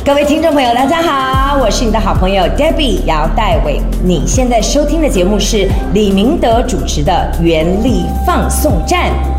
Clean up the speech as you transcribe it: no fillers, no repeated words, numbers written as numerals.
各位听众朋友，大家好，我是你的好朋友 Debbie 姚代伟。你现在收听的节目是李明德主持的《原力放送站》。